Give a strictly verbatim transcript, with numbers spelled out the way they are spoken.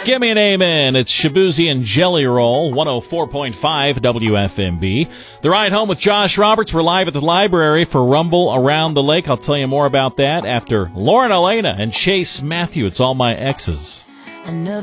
Give me an amen. It's Shabuzi and Jelly Roll, one oh four point five W F M B. The Ride Home with Josh Roberts. We're live at the library for Rumble Around the Lake. I'll tell you more about that after Lauren Elena and Chase Matthew. It's All My Exes.